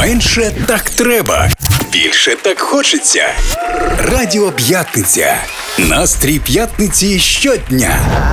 Менше так треба. Більше так хочеться. Радіо П'ятниця. Настрій п'ятниці щодня.